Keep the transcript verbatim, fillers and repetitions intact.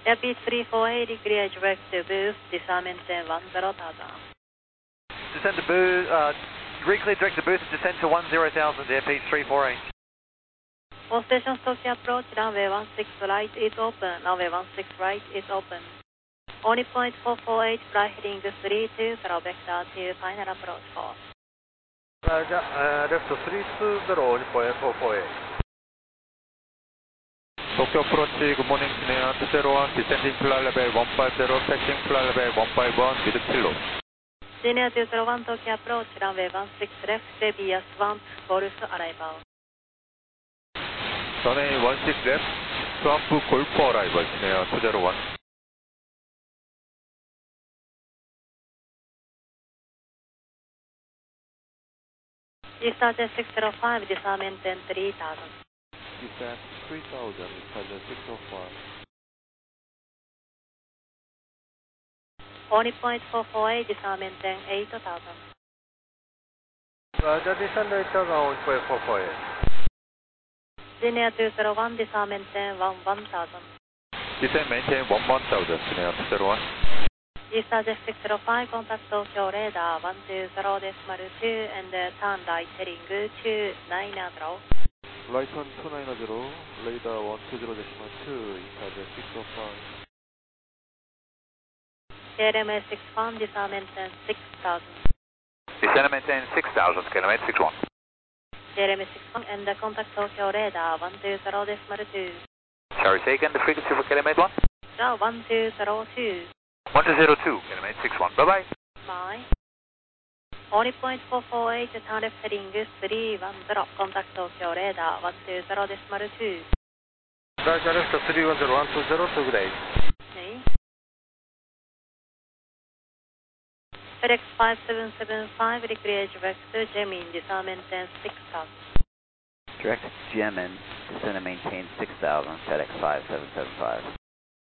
Rapid three four eight, clear direct to boost, descend maintain one zero thousand. Descend to boost, uh, reclear direct to boost, descend to one zero thousand, Rapid three four eight. All stations Tokyo approach, runway one six right is open, runway one six right is open. Only point four four eight, fly heading three two zero, vector to final approach course. Roger, uh, left three two zero, only point four four eight. Tokyo approach, good morning, Senior two zero one, descending flight level one five zero, taxiing flight level one five one, with kilo. Senior two zero one, Tokyo approach, runway one six left, Sebiya Swamp, Golf arrival. Runway one six left, Swamp Golf arrival, Senior two zero one. Dispatch six zero five, descend maintain three thousand. Descend three thousand, dispatch six zero five. Only point four four eight, descend maintain eight thousand. Roger, descend eight thousand, only point four four eight. Senior two zero one, descend maintain one one thousand. Descend maintain one one thousand, Senior two zero one. Dispatch six zero five, contact Tokyo radar one two zero decimal two and uh, turn right heading two nine zero. Right on two nine zero, radar one two zero decimal two, dispatch six zero five. K L M six one, descend maintain six thousand. Descend maintain six thousand, K L M six one. K L M six one and uh, contact Tokyo radar one two zero decimal two. Sorry, say again the frequency for K L M one? No, one two zero two. one two zero two, K L M six one, bye bye. Bye. Only point four four eight, turn left heading three one zero, contact Tokyo radar one two zero decimal two. Roger, left three one zero, one two zero, two grade. Okay. FedEx five seven seven five, recreate direct to Jemin, descend maintain six thousand. Direct Jemin, descend and maintain six thousand, FedEx five seven seven five.